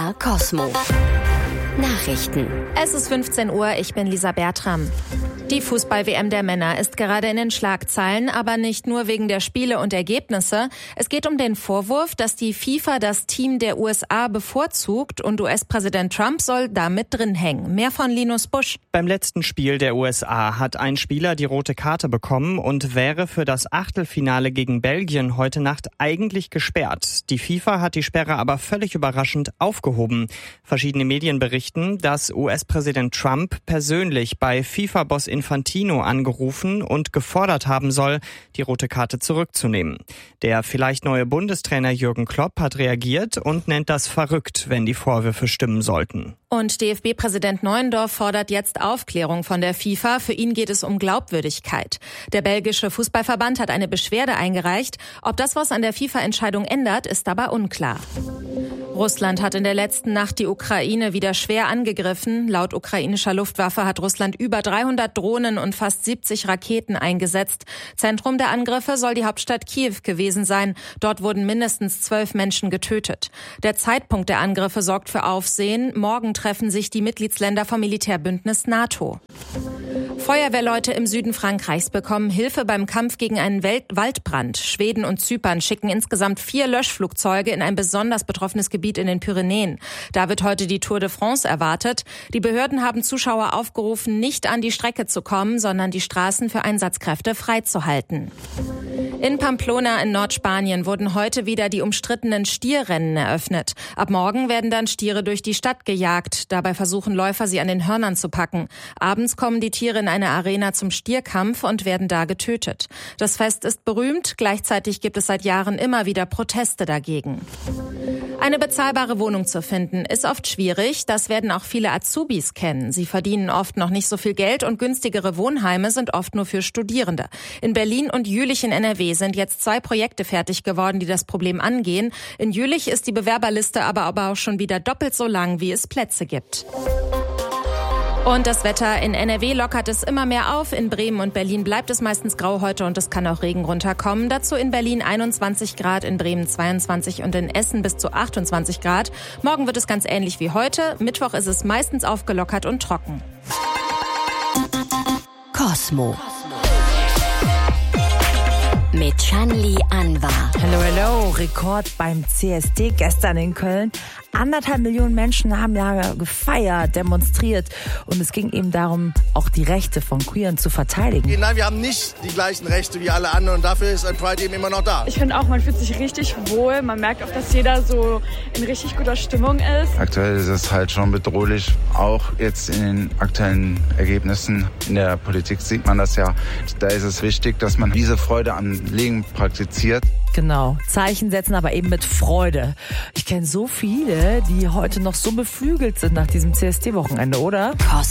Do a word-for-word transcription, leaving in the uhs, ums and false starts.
R Cosmo. Nachrichten. Es ist fünfzehn Uhr, ich bin Lisa Bertram. Die Fußball-W M der Männer ist gerade in den Schlagzeilen, aber nicht nur wegen der Spiele und Ergebnisse. Es geht um den Vorwurf, dass die FIFA das Team der U S A bevorzugt und U S-Präsident Trump soll damit drin hängen. Mehr von Linus Busch. Beim letzten Spiel der U S A hat ein Spieler die rote Karte bekommen und wäre für das Achtelfinale gegen Belgien heute Nacht eigentlich gesperrt. Die FIFA hat die Sperre aber völlig überraschend aufgehoben. Verschiedene Medien berichten, dass U S-Präsident Trump persönlich bei FIFA-Boss Infantino angerufen und gefordert haben soll, die rote Karte zurückzunehmen. Der vielleicht neue Bundestrainer Jürgen Klopp hat reagiert und nennt das verrückt, wenn die Vorwürfe stimmen sollten. Und D F B-Präsident Neuendorf fordert jetzt Aufklärung von der FIFA. Für ihn geht es um Glaubwürdigkeit. Der belgische Fußballverband hat eine Beschwerde eingereicht. Ob das was an der FIFA-Entscheidung ändert, ist aber unklar. Russland hat in der letzten Nacht die Ukraine wieder schwer angegriffen. Laut ukrainischer Luftwaffe hat Russland über dreihundert Drohnen und fast siebzig Raketen eingesetzt. Zentrum der Angriffe soll die Hauptstadt Kiew gewesen sein. Dort wurden mindestens zwölf Menschen getötet. Der Zeitpunkt der Angriffe sorgt für Aufsehen. Morgen treffen sich die Mitgliedsländer vom Militärbündnis NATO. Feuerwehrleute im Süden Frankreichs bekommen Hilfe beim Kampf gegen einen Welt- Waldbrand. Schweden und Zypern schicken insgesamt vier Löschflugzeuge in ein besonders betroffenes Gebiet in den Pyrenäen. Da wird heute die Tour de France erwartet. Die Behörden haben Zuschauer aufgerufen, nicht an die Strecke zu kommen, sondern die Straßen für Einsatzkräfte freizuhalten. In Pamplona in Nordspanien wurden heute wieder die umstrittenen Stierrennen eröffnet. Ab morgen werden dann Stiere durch die Stadt gejagt. Dabei versuchen Läufer, sie an den Hörnern zu packen. Abends kommen die Tiere in eine Arena zum Stierkampf und werden da getötet. Das Fest ist berühmt. Gleichzeitig gibt es seit Jahren immer wieder Proteste dagegen. Eine bezahlbare Wohnung zu finden, ist oft schwierig. Das werden auch viele Azubis kennen. Sie verdienen oft noch nicht so viel Geld und günstigere Wohnheime sind oft nur für Studierende. In Berlin und Jülich in N R W sind jetzt zwei Projekte fertig geworden, die das Problem angehen. In Jülich ist die Bewerberliste aber, aber auch schon wieder doppelt so lang, wie es Plätze gibt. Und das Wetter in N R W lockert es immer mehr auf. In Bremen und Berlin bleibt es meistens grau heute und es kann auch Regen runterkommen. Dazu in Berlin einundzwanzig Grad, in Bremen zweiundzwanzig und in Essen bis zu achtundzwanzig Grad. Morgen wird es ganz ähnlich wie heute. Mittwoch ist es meistens aufgelockert und trocken. Cosmo. Mit Shanli Anwar. Hallo, hallo. Rekord beim C S D gestern in Köln. Anderthalb Millionen Menschen haben ja gefeiert, demonstriert. Und es ging eben darum, auch die Rechte von Queeren zu verteidigen. Nein, wir haben nicht die gleichen Rechte wie alle anderen und dafür ist ein Pride eben immer noch da. Ich finde auch, man fühlt sich richtig wohl. Man merkt auch, dass jeder so in richtig guter Stimmung ist. Aktuell ist es halt schon bedrohlich. Auch jetzt in den aktuellen Ergebnissen in der Politik sieht man das ja. Da ist es wichtig, dass man diese Freude am Leben praktiziert. Genau, Zeichen setzen, aber eben mit Freude. Ich kenne so viele, die heute noch so beflügelt sind nach diesem C S D-Wochenende, oder?